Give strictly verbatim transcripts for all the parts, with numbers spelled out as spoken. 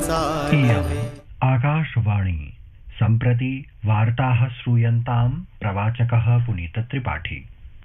सानवे। आकाशवाणी सम्प्रति वार्ताः श्रूयन्ताम् प्रवाचकः पुनीत त्रिपाठी।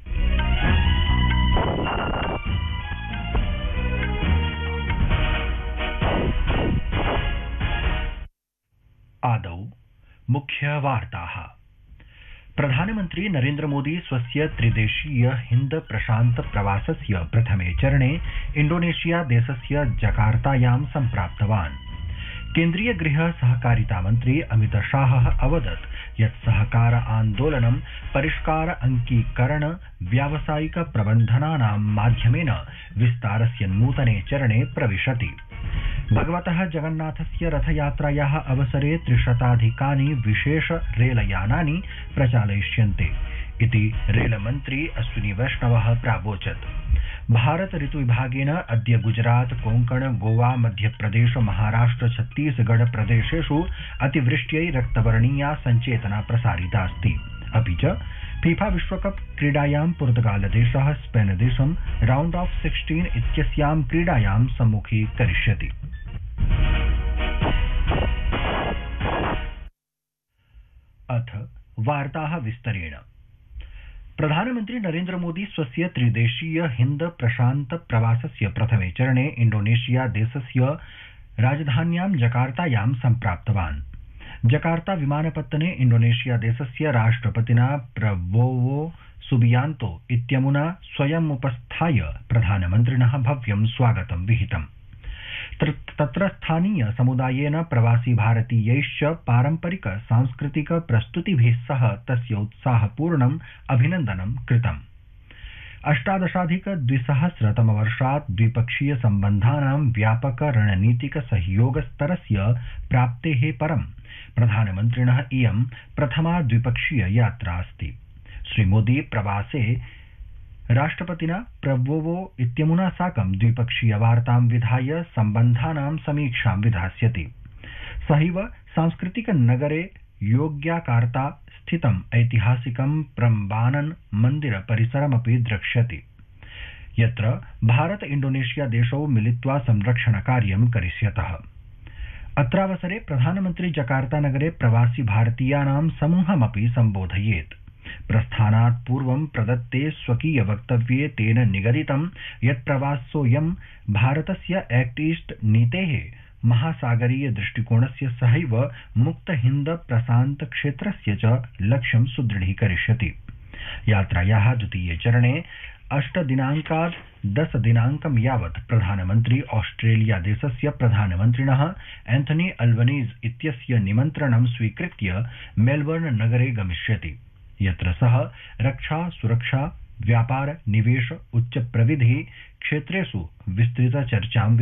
आदौ मुख्य वार्ताः। प्रधानमन्त्री नरेन्द्र मोदी स्वस्य त्रिदेशीय हिन्द प्रशान्त प्रवासस्य प्रथमे चरणे इण्डोनेशिया देशस्य जकार्तायां सम्प्राप्तवान्। केन्द्रीय गृह सहकारिता मन्त्री अमित शाहः अवदत् यत् सहकार आन्दोलनं परिष्कार अंकीकरण व्यावसायिक प्रबन्धनानां माध्यमेन विस्तारस्य नूतने चरणे प्रविशति। भगवतः जगन्नाथस्य रथयात्रायाः अवसरे त्रिशताधिकानि विशेष रेलयानानि प्रचालयिष्यन्ते इति रेलमन्त्री अश्विनी वैष्णवः प्रावोचत्। भारत ऋतुविभागेन अद्य गुजरात कोंकण गोवा मध्यप्रदेश महाराष्ट्र छत्तीसगढ़ प्रदेशेषु अतिवृष्ट्यै रक्तवर्णीया सञ्चेतना प्रसारितास्ति। अपि च फीफा विश्वकप क्रीडायां पुर्तगालदेशः स्पेनदेशं राउंड ऑफ सिक्सटीन इत्यस्यां क्रीडायां सम्मुखीकरिष्यति। अथ वार्ताः विस्तरेण। प्रधानमन्त्री नरेन्द्र मोदी स्वस्य त्रिदेशीय हिन्द प्रशान्त प्रवासस्य प्रथमे चरणे इण्डोनेशिया देशस्य राजधान्यां जकार्तायां सम्प्राप्तवान्। जकार्ता विमानपत्तने इण्डोनेशिया देशस्य राष्ट्रपतिना प्रबोवो सुबियांतो इत्यमुना स्वयमुपस्थाय प्रधानमन्त्रिणः भव्यं स्वागतं विहितम्। तत्र स्थानीय समुदायेन प्रवासी भारतीयैश्च पारम्परिक सांस्कृतिक प्रस्तुतिभिः सह तस्य उत्साहपूर्णम् अभिनन्दनं कृतम्। अष्टादशाधिक द्विसहस्रतमवर्षात् द्विपक्षीय सम्बन्धानां व्यापक रणनीतिक सहयोगस्तरस्य प्राप्तेः परं प्रधानमन्त्रिणः इयं प्रथमा द्विपक्षीय यात्रा अस्ति। श्रीमोदी प्रवासे राष्ट्रपतिना प्रबोवो इत्यमुना साकं द्विपक्षीय वार्तां विधाय सम्बन्धानां समीक्षां विधास्यति। सहैव सांस्कृतिक नगरे योग्याकार्ता स्थितम् ऐतिहासिकं प्रम्बानन मन्दिर परिसरमपि द्रक्ष्यति, यत्र भारत इण्डोनेशिया देशौ मिलित्वा संरक्षण कार्यं करिष्यतः। अत्रावसरे प्रधानमन्त्री जकार्ता नगरे प्रवासी भारतीयानां समूहमपि सम्बोधयेत्। प्रस्थानात् पूर्वं प्रदत्ते स्वकीय वक्तव्ये तेन निगदितं यत् प्रवासोऽयं भारतस्य एक्ट ईस्ट नीतेः महासागरीय दृष्टिकोणस्य सहैव मुक्त हिन्द प्रशान्त क्षेत्रस्य च लक्ष्यं सुदृढीकरिष्यति। यात्रायाः द्वितीये चरणे अष्ट दिनाङ्कात् दश दिनाङ्कं यावत् प्रधानमन्त्री ऑस्ट्रेलिया देशस्य प्रधानमन्त्रिणः एंथनी अल्बनीज इत्यस्य निमन्त्रणं स्वीकृत्य मेलबर्न नगरे गमिष्यति, यत्र सः रक्षा सुरक्षा व्यापार निवेश उच्च प्रविधि क्षेत्रेषु विस्तृत चर्चां